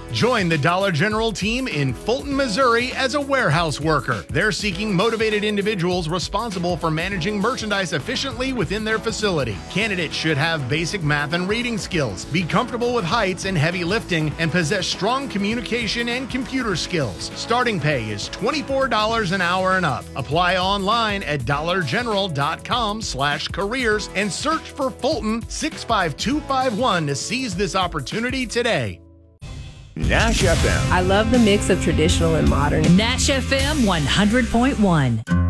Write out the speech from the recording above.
Join the Dollar General team in Fulton, Missouri as a warehouse worker. They're seeking motivated individuals responsible for managing merchandise efficiently within their facility. Candidates should have basic math and reading skills, be comfortable with heights and heavy lifting, and possess strong communication and computer skills. Starting pay is $24 an hour and up. Apply online at dollargeneral.com/careers and search for Fulton 65251 to seize this opportunity today. Nash FM. I love the mix of traditional and modern. Nash FM 100.1.